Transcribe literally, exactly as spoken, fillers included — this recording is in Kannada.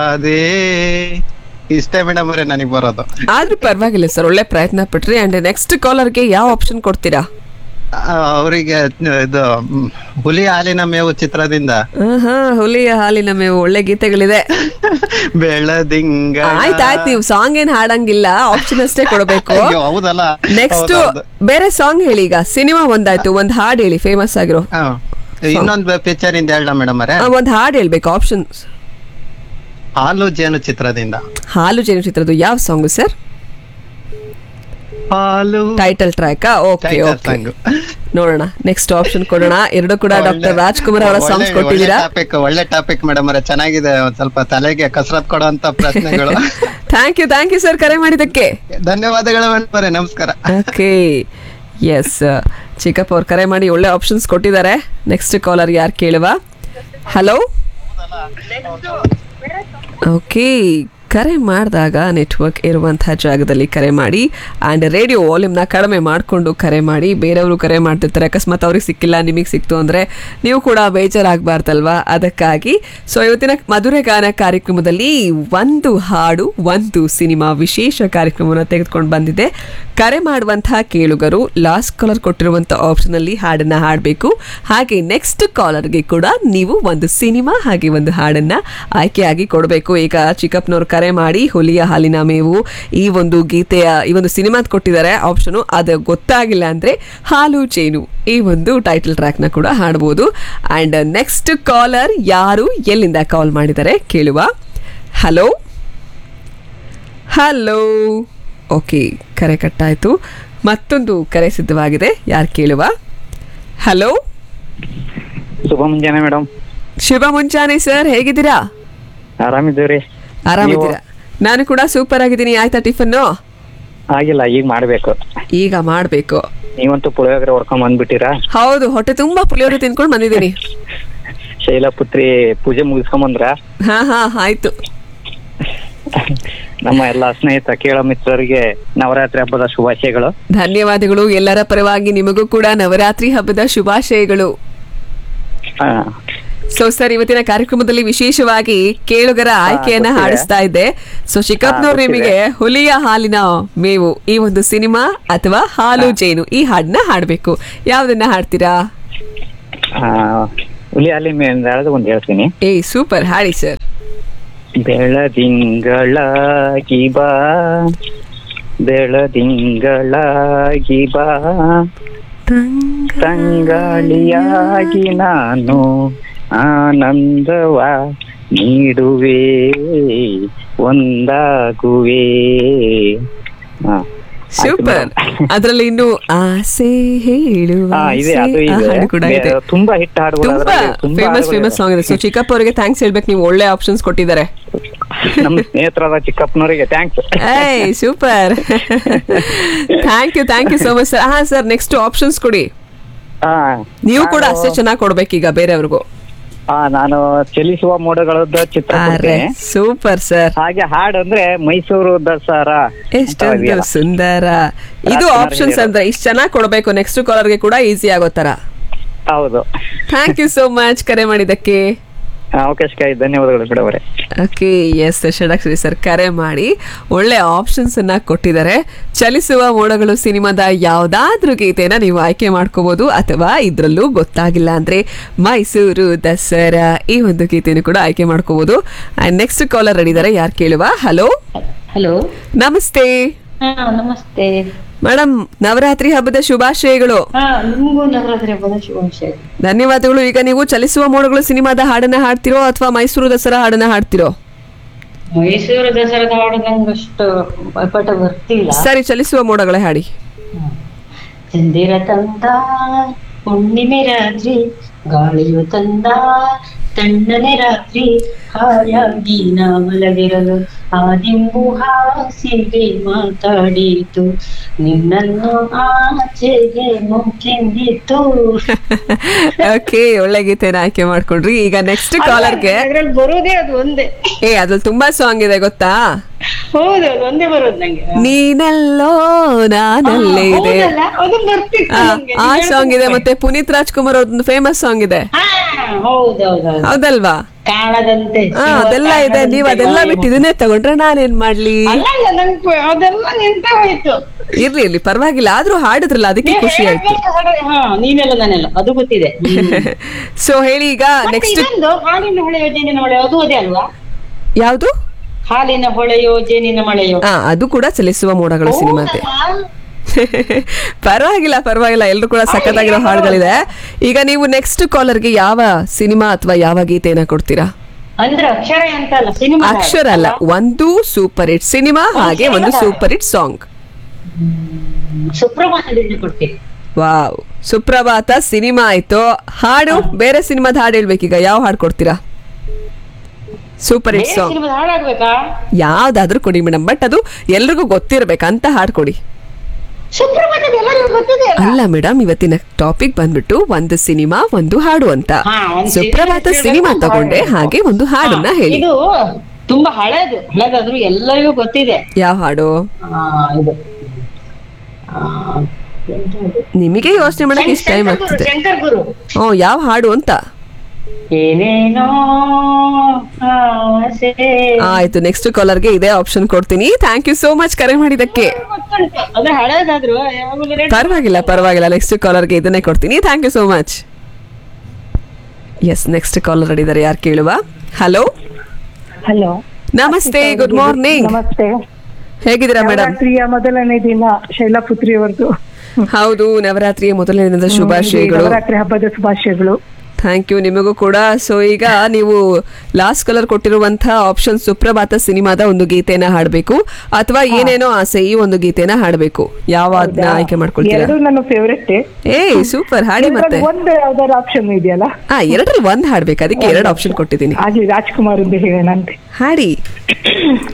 ಅದೇ ಇಷ್ಟೇ ಮೇಡಮ್ ಅವರೇ ನನಗೆ ಬರೋದು. ಆದ್ರೂ ಪರವಾಗಿಲ್ಲ ಸರ್, ಒಳ್ಳೆ ಪ್ರಯತ್ನ ಪಟ್ರಿ. ಅಂಡ್ ನೆಕ್ಸ್ಟ್ ಕಾಲರ್ಗೆ ಯಾವ ಆಪ್ಷನ್ ಕೊಡ್ತೀರಾ? ಅವರಿಗೆ ಇದು ಮ್, ಹುಲಿ ಹಾಲಿನ ಮೇವು ಚಿತ್ರದಿಂದ ಹಾ, ಹುಲಿಯ ಹಾಲಿನ ಮೇವು, ಒಳ್ಳೆ ಗೀತೆಗಳಿದೆ. ಬೆಳದಿಂಗ. ಆಯ್ತಾಯ್ತು, ನೀವು ಸಾಂಗ್ ಏನ್ ಹಾಡಂಗಿಲ್ಲ, ಆಪ್ಷನ್ ಅಷ್ಟೇ ಕೊಡಬೇಕು. ಅಯ್ಯೋ, ಹೌದಲ್ಲ. ನೆಕ್ಸ್ಟ್ ಹೌದೌದು. ಬೇರೆ ಸಾಂಗ್ ಹೇಳಿ. ಈಗ ಸಿನಿಮಾ ಒಂದಾಯ್ತು, ಒಂದ್ ಹಾಡ್ ಹೇಳಿ ಫೇಮಸ್ ಆಗಿರೋ. ಹಾ. ಇನ್ನೊಂದು ಪಿಕ್ಚರ್ ಇಂದ ಹೇಳ ಮೇಡಮ್ ಅವರೇ. ಆ, ಒಂದ್ ಹಾಡ್ ಹೇಳ್ಬೇಕು. ಆಪ್ಷನ್ ಹಾಲು ಜೇನು ಚಿತ್ರದಿಂದ. ಹಾಲು ಜೇನು ಚಿತ್ರದ ಯಾವ ಸಾಂಗ್ ಸರ್? ಹಾಲು title track. Okay Title okay, song. ನೋಡೋಣ. ನೆಕ್ಸ್ಟ್ ಆಪ್ಷನ್ ಕೊಡೋಣ. ಎರಡು ಕೂಡ ಒಳ್ಳೆ- ಡಾಕ್ಟರ್ ರಾಜ್ಕುಮಾರ್ ಅವರ ಸಾಂಗ್ಸ್ ಒಳ್ಳೆ- ಕೊಟ್ಟಿದ್ದೀರಾ. ಒಳ್ಳೆ ಟಾಪಿಕ್ ಒಳ್ಳೆ ಟಾಪಿಕ್ ಮೇಡಮ್ ಅವರೇ, ಚೆನ್ನಾಗಿದೆ. ಒಂದ್ ಸ್ವಲ್ಪ ತಲೆಗೆ ಕಸರತ್ ಕೊಡುವಂತ ಪ್ರಶ್ನೆಗಳು. Thank you thank you sir, ಕರೆ ಮಾಡಿದ್ದಕ್ಕೆ. ಧನ್ಯವಾದಗಳು ಮೇಡಮ್ ಅವರೇ, ನಮಸ್ಕಾರ. ಓಕೆ, ಎಸ್, ಚಿಕ್ಕಪ್ಪ ಅವ್ರು ಕರೆ ಮಾಡಿ ಒಳ್ಳೆ ಆಪ್ಷನ್ಸ್ ಕೊಟ್ಟಿದ್ದಾರೆ. ನೆಕ್ಸ್ಟ್ ಕಾಲರ್ ಯಾರು ಕೇಳುವ? ಹಲೋ. ಓಕೆ, ಕರೆ ಮಾಡಿದಾಗ ನೆಟ್ವರ್ಕ್ ಇರುವಂತಹ ಜಾಗದಲ್ಲಿ ಕರೆ ಮಾಡಿ. ಆ್ಯಂಡ್ ರೇಡಿಯೋ ವಾಲ್ಯೂಮ್ನ ಕಡಿಮೆ ಮಾಡಿಕೊಂಡು ಕರೆ ಮಾಡಿ. ಬೇರೆಯವರು ಕರೆ ಮಾಡ್ತಿರ್ತಾರೆ, ಅಕಸ್ಮಾತ್ ಅವ್ರಿಗೆ ಸಿಕ್ಕಿಲ್ಲ, ನಿಮಗೆ ಸಿಕ್ತು ಅಂದರೆ ನೀವು ಕೂಡ ಬೇಜಾರಾಗಬಾರ್ದಲ್ವಾ? ಅದಕ್ಕಾಗಿ ಸೊ ಇವತ್ತಿನ ಮಧುರೆ ಗಾನ ಕಾರ್ಯಕ್ರಮದಲ್ಲಿ ಒಂದು ಹಾಡು ಒಂದು ಸಿನಿಮಾ ವಿಶೇಷ ಕಾರ್ಯಕ್ರಮವನ್ನು ತೆಗೆದುಕೊಂಡು ಬಂದಿದೆ. ಕರೆ ಮಾಡುವಂತಹ ಕೇಳುಗರು ಲಾಸ್ಟ್ ಕಾಲರ್ ಕೊಟ್ಟಿರುವಂಥ ಆಪ್ಷನಲ್ಲಿ ಹಾಡನ್ನು ಹಾಡಬೇಕು. ಹಾಗೆ ನೆಕ್ಸ್ಟ್ ಕಾಲರ್ಗೆ ಕೂಡ ನೀವು ಒಂದು ಸಿನಿಮಾ ಹಾಗೆ ಒಂದು ಹಾಡನ್ನು ಆಯ್ಕೆಯಾಗಿ ಕೊಡಬೇಕು. ಈಗ ಚಿಕ್ಕಪ್ಪನವ್ರು ಕರೆ ಮಾಡಿ ಹುಲಿಯ ಹಾಲಿನ ಮೇವು ಈ ಒಂದು ಗೀತೆಯ ಈ ಒಂದು ಸಿನಿಮಾದ ಕೊಟ್ಟಿದ್ದಾರೆ ಆಪ್ಷನು. ಅದು ಗೊತ್ತಾಗಿಲ್ಲ ಅಂದರೆ ಹಾಲು ಜೇನು ಈ ಒಂದು ಟೈಟಲ್ ಟ್ರ್ಯಾಕ್ನ ಕೂಡ ಹಾಡ್ಬೋದು. ಆ್ಯಂಡ್ ನೆಕ್ಸ್ಟ್ ಕಾಲರ್ ಯಾರು, ಎಲ್ಲಿಂದ ಕಾಲ್ ಮಾಡಿದ್ದಾರೆ ಕೇಳುವ. Hello hello. ಓಕೆ, ಕರೆ ಕಟ್ಟಾಯಿತು. ಮತ್ತೊಂದು ಕರೆ ಸಿದ್ಧವಾಗಿದೆ, ಯಾರು ಕೇಳುವ? ಹಲೋ. ಶುಭ ಮುಂಜಾನೆ ಮೇಡಮ್. ಶುಭ ಮುಂಜಾನೆ ಸರ್, ಹೇಗಿದ್ದೀರಾ? ಆರಾಮಿದ್ದೀವ್ರಿ? ಆರಾಮಿದ್ದೀರಾ? ನಾನು ಕೂಡ ಸೂಪರ್ ಆಗಿದ್ದೀನಿ. ಆಯ್ತಾ ಟಿಫನ್ನು? ಆಗಿಲ್ಲ, ಈಗ ಮಾಡ್ಬೇಕು. ಈಗ ಮಾಡಬೇಕು. ನೀವಂತೂ ಪುಳಿಯೋಗರೆ ಹೊಡ್ಕೊಂಡ್ ಬಂದ್ಬಿಟ್ಟಿರಾ? ಹೌದು, ಹೊಟ್ಟೆ ತುಂಬಾ ಪುಳಿಯೋಗರೆ ತಿನ್ಕೊಂಡು ಬಂದಿದ್ದೀನಿ. ಶೈಲಪುತ್ರಿ ಪೂಜೆ ಮುಗಿಸ್ಕೊಂಡ್ ಬಂದ್ರ? ಹಾ ಹಾ ಆಯ್ತು. ನಮ್ಮ ಎಲ್ಲಾ ಸ್ನೇಹಿತ ಕೇಳ ಮಿತ್ರರಿಗೆ ನವರಾತ್ರಿ ಹಬ್ಬದ ಶುಭಾಶಯಗಳು. ಧನ್ಯವಾದಗಳು. ಎಲ್ಲರ ಪರವಾಗಿ ನಿಮಗೂ ಕೂಡ ನವರಾತ್ರಿ ಹಬ್ಬದ ಶುಭಾಶಯಗಳು. ಹಾ, ಸೊ ಸರ್, ಇವತ್ತಿನ ಕಾರ್ಯಕ್ರಮದಲ್ಲಿ ವಿಶೇಷವಾಗಿ ಕೇಳುಗರ ಆಯ್ಕೆಯನ್ನ ಗೊತ್ತಿದೆ. ಹಾಡಿಸ್ತಾ ಇದ್ದೆ. ಸೊ ಚಿಕ್ಕಪ್ಪನವ್ರು ಹಾ, ಗೊತ್ತಿದೆ. ನಿಮಗೆ ಹುಲಿಯ ಹಾಲಿನ ಮೇವು ಈ ಒಂದು ಸಿನಿಮಾ ಅಥವಾ ಹಾಲು ಜೇನು ಈ ಹಾಡನ್ನ ಹಾಡ್ಬೇಕು. ಯಾವ್ದನ್ನ ಹಾಡ್ತೀರಾ? ಆ, ಹುಲಿ ಅಲ್ಲಿ ಮೇಲ್ದ ಒಂದ್ ಹೇಳ್ತೀನಿ. ಏ ಸೂಪರ್, ಹಾಡಿ ಸರ್. ಬೆಳದಿಂಗಳಾಗಿ ಬಾ, ಬೆಳದಿಂಗಳಾಗಿ ಬಾ, ತಂಗಾಳಿಯಾಗಿ ನಾನು ಆನಂದವ ನೀಡುವೆ, ಒಂದಾಗುವೆ. ಹಾ, ಸೂಪರ್. ಅದರಲ್ಲಿ ಇನ್ನು ಆಸೆ ಹೇಳುವ ಹಾ, ಇದೆ, ಅದು ಆಸೆ, ಆ ಇದೆ. ಹಾಡು ಕೂಡ ಇದೆ. ಬೇ- ತುಂಬಾ ಹಿಟ್ ಹಾಡುಗಳು ತುಂಬಾ ಅದ್ರಲ್ಲಿ, ತುಂಬಾ ಫೇಮಸ್ ಹಾಡುಗಳು ಫೇಮಸ್ ಇದೆ. ಸಾಂಗ್ ಇದೆ. ಸೊ ಚಿಕ್ಕಪ್ಪ ಅವರಿಗೆ ಥ್ಯಾಂಕ್ಸ್ ಹೇಳ್ಬೇಕು, ನೀವು ಒಳ್ಳೆ ಆಪ್ಷನ್ಸ್ ಕೊಟ್ಟಿದ್ದಾರೆ. ನಮ್ಮ ಸ್ನೇಹಿತರಾದ ಚಿಕ್ಕಪ್ಪನವರಿಗೆ ಥ್ಯಾಂಕ್ಸ್. ಏಯ್ super. Thank you thank you so much sir. ಹಾ ಸರ್, ನೆಕ್ಸ್ಟ್ ಆಪ್ಷನ್ಸ್ ಕೊಡಿ. ಹಾ, ನೀವು ಕೂಡ ನಾನು- ಅಷ್ಟೇ ಚೆನ್ನಾಗಿ ಕೊಡ್ಬೇಕೀಗ ಬೇರೆಯವ್ರಿಗೂ. ಹಾ, ನಾನು ಚಲಿಸುವ ಮೋಡಗಳದ್ದು ಚಿತ್ರ ಅರೆ ಕೊಡ್ತೀನಿ. Super sir. ಹಾಗೆ ಹಾಡು ಅಂದ್ರೆ ಮೈಸೂರು ದಸರಾ ಎಷ್ಟೊಂದು ಸುಂದರ. ಇದು ರಾಜ್ಕುಮಾರ್ ಆಪ್ಷನ್ಸ್ ಹೇಳಿರೋ. ಅಂದ್ರೆ ಇಷ್ಟು ಚೆನ್ನಾಗಿ ಕೊಡ್ಬೇಕು, ನೆಕ್ಸ್ಟ್ ಕಾಲರ್ಗೆ ಕೂಡ ಈಸಿ ಆಗೋ ತರ. ಹೌದು. ಥ್ಯಾಂಕ್ ಯು ಸೋ ಮಚ್ ಕರೆ ಮಾಡಿದ್ದಕ್ಕೆ. ಅವಕಾಶಕ್ಕಾಗಿ ಧನ್ಯವಾದಗಳು ಮೇಡಮ್ ಅವರೇ. ಓಕೆ, ಎಸ್ ಷಡಕ್ಷರಿ ಸರ್ ಕರೆ ಮಾಡಿ ಒಳ್ಳೆ ಆಪ್ಷನ್ಸ್ ಅನ್ನ ಕೊಟ್ಟಿದ್ದಾರೆ. ಚಲಿಸುವ ಮೋಡಗಳು ಸಿನಿಮಾದ ಯಾವ್ದಾದ್ರೂ ಗೀತೆನ ನೀವು ಆಯ್ಕೆ ಮಾಡ್ಕೋಬಹುದು, ಅಥವಾ ಇದ್ರಲ್ಲೂ ಗೊತ್ತಾಗಿಲ್ಲ ಅಂದ್ರೆ ಮೈಸೂರು ದಸರಾ ಈ ಒಂದು ಗೀತೆಯನ್ನು ಕೂಡ ಆಯ್ಕೆ ಮಾಡ್ಕೋಬಹುದು. ಅಂಡ್ ನೆಕ್ಸ್ಟ್ ಕಾಲರ್ ರೆಡಿ ಇದ್ದಾರೆ, ಯಾರು ಕೇಳುವ? ಹಲೋ ಹಲೋ, ನಮಸ್ತೆ ಹಾ ನಮಸ್ತೆ ಮೇಡಮ್, ನವರಾತ್ರಿ ಹಬ್ಬದ ಶುಭಾಶಯಗಳು. ಹಾ, ನಿಮ್ಗೂ ನವರಾತ್ರಿ ಹಬ್ಬದ ಶುಭಾಶಯ. ಧನ್ಯವಾದಗಳು. ಈಗ ನೀವು ಚಲಿಸುವ ಮೋಡಗಳು ಸಿನಿಮಾದ ಹಾಡನ್ನ ಹಾಡ್ತಿರೋ ಅಥವಾ ಮೈಸೂರು ದಸರಾ ಹಾಡನ್ನ ಹಾಡ್ತಿರೋ? ಮೈಸೂರು ದಸರಾದ ಹಾಡು ನಂಗೆ ಅಷ್ಟು ಪಟ ಬರ್ತಿಲ್ಲ. ಸರಿ, ಚಲಿಸುವ ಮೋಡಗಳೇ ಹಾಡಿ. ಚಂದಿರ ತಂದ ಹುಣ್ಣಿಮೆ ರಾತ್ರಿ, ಗಾಳಿಯು ತಂದ ತಣ್ಣನೆ ರಾತ್ರಿ, ಹಾಯಾಗಿ ನಾ ಮಲಗಿರಲು ಆ ದಿಂಬು ಹಾಸಿಗೆ ಮಾತಾಡಿತು, ನಿನ್ನನ್ನು ಆಚೆಗೆ ಮುಚ್ಚಿಂದಿತ್ತು. ಓಕೆ, ಒಳ್ಳೆ ಗೀತೆನ ಆಯ್ಕೆ ಮಾಡ್ಕೊಂಡ್ರಿ. ಈಗ ನೆಕ್ಸ್ಟ್ ಕಾಲರ್ಗೆ ಅದ್ರಲ್ಲಿ ಬರೋದೇ ಅದು ಒಂದೇ. ಏ ಅದ್ರಲ್ಲಿ ತುಂಬಾ ಸಾಂಗ್ ಇದೆ ಗೊತ್ತಾ? ಹೌದು ಅದು ಒಂದೇ ಬರೋದು ನಂಗೆ. ನೀನೆಲ್ಲೋ ನಾನಲ್ಲೇ ಇದೆ. ಹೌದಲ್ಲ? ಅದು ಬರ್ತಿತ್ತು ಆ, ನಂಗೆ. ಆ ನೀವ್ ಸಾಂಗ್ ಇದೆ. ಹೇಳ್ತಿದ್ರೆ. ಮತ್ತೆ ಪುನೀತ್ ರಾಜ್ಕುಮಾರ್ ಅವ್ರದ್ದು ಫೇಮಸ್ ಸಾಂಗ್ ಇದೆ, ಹಾ, ಹೌದೌದೌದು. ಹೌದಲ್ವಾ? ಕಾಣದಂತೆ ಹಾ, ಶಿವ ಅದೆಲ್ಲ ಇದೆ. ಕಾಣದಂತೆ ನೀವ್ ಅದೆಲ್ಲ ಬಾಯಿ ಬಿಟ್ಟು ಇದನ್ನೇ ತಗೊಂಡ್ರೆ ನಾನೇನ್ ಮಾಡ್ಲಿ? ಅಲ್ಲ ಅಲ್ಲ, ನಂಗೆ ಅದೆಲ್ಲ ನಿಂತ ಹೋಯ್ತು. ಇರ್ಲಿ ಇರ್ಲಿ, ಪರವಾಗಿಲ್ಲ. ಆದ್ರೂ ಹಾಡಿದ್ರಲ್ಲ, ಅದಕ್ಕೆ ನೀವ್ ಖುಷಿ ಆಯ್ತು. ಹೇಳ್ಬೇಕು ಹಾಡು- ಹಾ, ನೀನೆಲ್ಲ ನಾನೆಲ್ಲ ಅದು ಗೊತ್ತಿದೆ. ಸೊ ಹೇಳಿ ಈಗ ಮತ್ತೆ ನೆಕ್ಸ್ಟ್ ಇದೊಂದು ಹಾಲಿನ ಹೊಳೆಯೋ ಜೇನಿನ ಮಳೆಯೋ ಅದು ಅದೇ ಅಲ್ವಾ? ಯಾವ್ದು? ಹಾಲಿನ ಹೊಳೆಯೋ ಜೇನಿನ ಮಳೆಯೋ. ಹಾ, ಅದು ಕೂಡ ಚಲಿಸುವ ಮೋಡಗಳು ಸಿನಿಮಾತೆ. ಪರವಾಗಿಲ್ಲ ಪರವಾಗಿಲ್ಲ, ಎಲ್ರು ಕೂಡ ಸಖತ್ತಾಗಿರೋ ಹಾಡುಗಳಿದೆ. ಈಗ ನೀವು ನೆಕ್ಸ್ಟ್ ಕಾಲರ್ಗೆ ಯಾವ ಸಿನಿಮಾ ಅಥವಾ ಯಾವ ಗೀತೆಯನ್ನ ಕೊಡ್ತೀರಾ? ಅಂದ್ರೆ ಅಕ್ಷರ ಅಂತ ಅಲ್ಲ, ಸಿನಿಮಾ ಅಕ್ಷರ ಅಲ್ಲ, ಒಂದು ಸೂಪರ್ ಹಿಟ್ ಸಿನಿಮಾ, ಹಾಗೆ ಒಂದು ಸೂಪರ್ ಹಿಟ್ ಸಾಂಗ್. ಸುಪ್ರಭಾತದಿಂದ ಕೊಡ್ತೀನಿ. ವಾವ್, ಸುಪ್ರಭಾತ ಸಿನಿಮಾ ಆಯ್ತು. ಹಾಡು ಬೇರೆ ಸಿನಿಮಾದ ಹಾಡು ಹೇಳ್ಬೇಕೀಗ. ಯಾವ ಹಾಡು ಕೊಡ್ತೀರಾ? ಸೂಪರ್ ಹಿಟ್ ಬೇರೆ ಸಾಂಗ್ ಸಿನಿಮಾದ ಹಾಡಾಗ್ಬೇಕಾ? ಯಾವ್ದಾದ್ರೂ ಕೊಡಿ ಮೇಡಮ್, ಬಟ್ ಅದು ಎಲ್ರಿಗೂ ಗೊತ್ತಿರ್ಬೇಕಂತ ಹಾಡು ಕೊಡಿ. ಸುಪ್ರಭಾತದ ಎಲ್ಲರಿಗೂ ಗೊತ್ತಿದೆ ಅಲ್ಲ? ಅಲ್ಲ ಮೇಡಮ್, ಇವತ್ತಿನ ಟಾಪಿಕ್ ಬಂದ್ಬಿಟ್ಟು ಒಂದು ಸಿನಿಮಾ ಒಂದು ಹಾಡು ಅಂತ. ಹಾ, ಒಂದು ಸುಪ್ರಭಾತ ಸಿನಿಮಾ ಸಿನಿಮಾ ಒಂದು ತಗೊಂಡೆ, ಹಾಡು. ಹಾಗೆ ಒಂದು ಹಾಡನ್ನ ಹಾ, ಹೇಳಿ. ಇದು ತುಂಬಾ ಹಳೇದು, ಹಳೇದಾದ್ರೂ ಎಲ್ಲರಿಗೂ ಗೊತ್ತಿದೆ. ಯಾವ ಹಾಡು? ಆ, ಇದು ಆ, ಎಂತದು? ನಿಮಗೆ ಯೋಚನೆ ಮಾಡಕ್ಕೆ ಇಷ್ಟ ಟೈಮ್ ಶಂಕರ್ ಗುರು, ಆಗ್ತದೆ. ಶಂಕರ್ ಗುರು. ಓ, ಯಾವ ಹಾಡು ಅಂತ? ಏನೇನೋ ಆಸೆ. ಆಯ್ತು, ನೆಕ್ಸ್ಟ್ ಕಾಲರ್ಗೆ ಇದೇ ಆಪ್ಷನ್ ಕೊಡ್ತೀನಿ. ಥ್ಯಾಂಕ್ ಯು ಸೋ ಮಚ್ ಕರೆ ಮಾಡಿದಕ್ಕೆ. ಗೊತ್ತುಂಟು. ಅಂದ್ರೆ ಹಳೇದಾದ್ರು ಯಾವಾಗಲೂ ರೇಟ್ ಪರವಾಗಿಲ್ಲ ಪರವಾಗಿಲ್ಲ, ನೆಕ್ಸ್ಟ್ ಕಾಲರ್ಗೆ ಇದನ್ನೇ ಕೊಡ್ತೀನಿ. Thank you so much. S, next collar ಇದ್ದಾರೆ, ಯಾರು ಕೇಳುವ? ಹಲೋ, ಹಲೋ, ನಮಸ್ತೆ, ಗುಡ್ ಮಾರ್ನಿಂಗ್. ನಮಸ್ತೆ. ಹೇಗಿದ್ದೀರಾ ಮೇಡಮ್? ನವರಾತ್ರಿಯ ಮೊದಲನೇ ದಿನ ಶೈಲಾಪುತ್ರಿ ಅವರದು. ಹೌದು, ನವರಾತ್ರಿಯ ಮೊದಲನೇ ದಿನದ ಶುಭಾಶಯಗಳು. ನವರಾತ್ರಿ ಹಬ್ಬದ ಶುಭಾಶಯಗಳು. ಥ್ಯಾಂಕ್ ಯು, ನಿಮಗೂ ಕೂಡ. ಸೊ ಈಗ ನೀವು ಲಾಸ್ಟ್ ಕಲರ್ ಕೊಟ್ಟಿರುವಂತಹ ಆಪ್ಷನ್ ಸುಪ್ರಭಾತ ಸಿನಿಮಾದ ಒಂದು ಗೀತೆನ ಹಾಡಬೇಕು, ಅಥವಾ ಏನೇನೋ ಆಸೆ ಈ ಒಂದು ಗೀತೆನ ಹಾಡಬೇಕು. ಯಾವ ಅದನ್ನ ಆಯ್ಕೆ ಮಾಡ್ಕೊಳ್ತೀರಾ? ಎರಡು ನನ್ನ ಫೇವರೆಟ್. ಏಯ್ ಸೂಪರ್, ಹಾಡಿ ಮತ್ತೆ. ಒಂದು ಯಾವ್ದಾದ್ರು ಆಪ್ಷನ್ ಇದೆಯಲ್ಲ? ಹಾ, ಎರಡರಲ್ಲಿ ಒಂದ್ ಹಾಡ್ಬೇಕು, ಅದಕ್ಕೆ ಎರಡು ಆಪ್ಷನ್ ಕೊಟ್ಟಿದ್ದೀನಿ. ಆಗ್ಲಿ, ರಾಜ್ಕುಮಾರ್ ಒಂದು ಹೇಳೋಣ ಅಂತೆ. ಹಾಡಿ.